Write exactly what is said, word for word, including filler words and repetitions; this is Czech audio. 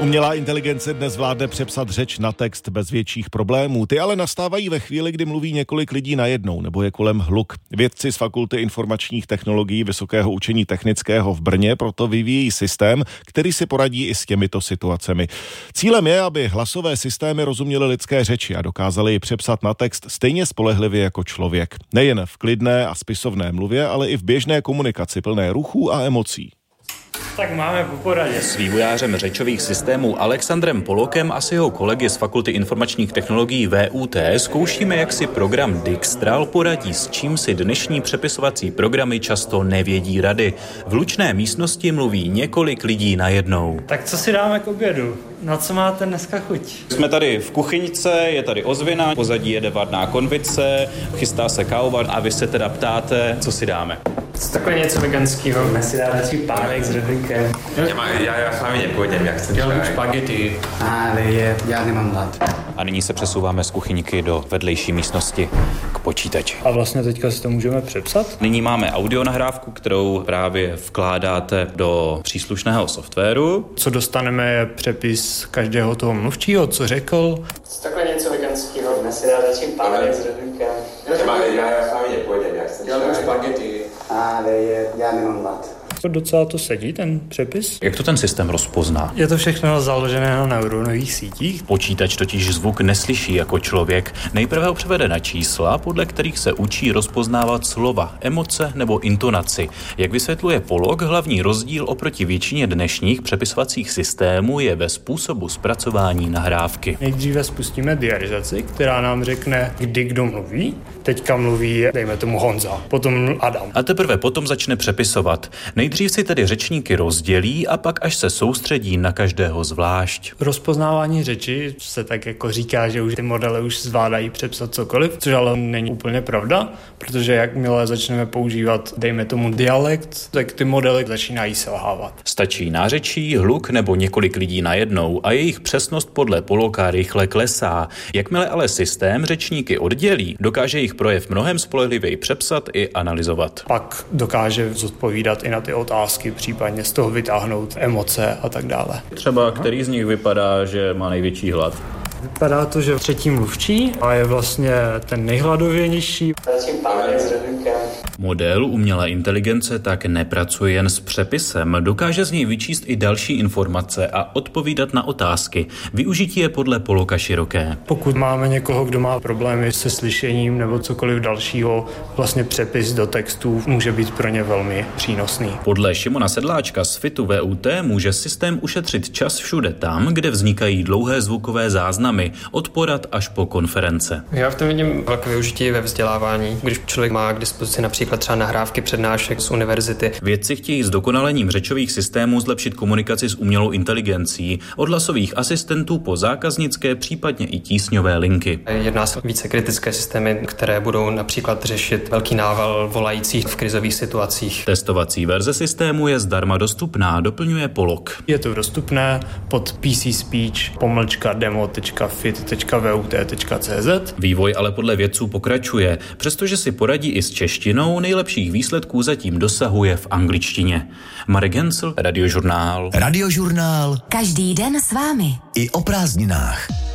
Umělá inteligence dnes zvládne přepsat řeč na text bez větších problémů. Ty ale nastávají ve chvíli, kdy mluví několik lidí najednou nebo je kolem hluk. Vědci z Fakulty informačních technologií Vysokého učení technického v Brně proto vyvíjí systém, který si poradí i s těmito situacemi. Cílem je, aby hlasové systémy rozuměly lidské řeči a dokázaly ji přepsat na text stejně spolehlivě jako člověk. Nejen v klidné a spisovné mluvě, ale i v běžné komunikaci plné ruchů a emocí. Tak máme po poradě. S vývojářem řečových systémů Alexandrem Polokem a s jeho kolegy z Fakulty informačních technologií V U T zkoušíme, jak si program Dijkstral poradí, s čím si dnešní přepisovací programy často nevědí rady. V hlučné místnosti mluví několik lidí najednou. Tak co si dáme k obědu? Na co máte dneska chuť? Jsme tady v kuchyňce, je tady ozvěna, pozadí jede vadná konvice, chystá se káva a vy se teda ptáte, co si dáme. Takhle něco veganského. Můžeme si dát radši pánek s rohlíkem. Já, já, já s vámi nepůjdem, jak chcete. Dělám špagety. Ale je, já nemám hlad. A nyní se přesouváme z kuchyňky do vedlejší místnosti k počítači. A vlastně teďka si to můžeme přepsat? Nyní máme audio nahrávku, kterou právě vkládáte do příslušného softwaru. Co dostaneme je přepis každého toho mluvčího, co řekl. Takhle něco veganského. Můžeme si dát radši pánek s rohlíkem. Já, já s vámi nepůjdem, jak chcete. Dělám špagety. Ale je, já nemám hlad. Docela to sedí, ten přepis. Jak to ten systém rozpozná? Je to všechno založené na neuronových sítích. Počítač totiž zvuk neslyší jako člověk. Nejprve ho převede na čísla, podle kterých se učí rozpoznávat slova, emoce nebo intonaci. Jak vysvětluje Polok, hlavní rozdíl oproti většině dnešních přepisovacích systémů je ve způsobu zpracování nahrávky. Nejdříve spustíme diarizaci, která nám řekne, kdy kdo mluví. Teďka mluví, dejme tomu Honza, potom Adam. A teprve potom začne přepisovat. Nejdřív si tedy řečníky rozdělí a pak až se soustředí na každého zvlášť. Rozpoznávání řeči se tak jako říká, že už ty modely už zvládají přepsat cokoliv, což ale není úplně pravda, protože jakmile začneme používat, dejme tomu dialekt, tak ty modely začínají selhávat. Stačí nářečí, hluk nebo několik lidí najednou a jejich přesnost podle Poloka rychle klesá. Jakmile ale systém řečníky oddělí, dokáže jejich projev mnohem spolehlivěji přepsat i analyzovat. Pak dokáže zodpovídat i na ty otázky, případně z toho vytáhnout emoce a tak dále. Třeba který z nich vypadá, že má největší hlad? Vypadá to, že třetí mluvčí a je vlastně ten nejhladovější. Model umělé inteligence tak nepracuje jen s přepisem, dokáže z něj vyčíst i další informace a odpovídat na otázky. Využití je podle Poloka široké. Pokud máme někoho, kdo má problémy se slyšením nebo cokoliv dalšího, vlastně přepis do textů může být pro ně velmi přínosný. Podle Šimona Sedláčka z FITu V U T může systém ušetřit čas všude tam, kde vznikají dlouhé zvukové záznamy, od porad až po konference. Já v tom vidím velké využití ve vzdělávání, když člověk má k dispozici například třeba nahrávky přednášek z univerzity. Vědci chtějí s dokonalením řečových systémů zlepšit komunikaci s umělou inteligencí, od hlasových asistentů po zákaznické, případně i tísňové linky. Jedná se o více kritické systémy, které budou například řešit velký nával volajících v krizových situacích. Testovací verze systému je zdarma dostupná, doplňuje Polok. Je to dostupné pod pcspeech pomlčka demo tečka fit tečka vut tečka cz. Vývoj ale podle vědců pokračuje. Přestože si poradí i s češtinou, nejlepších výsledků zatím dosahuje v angličtině. Marek Hensl, Radiožurnál. Radiožurnál. Každý den s vámi. I o prázdninách.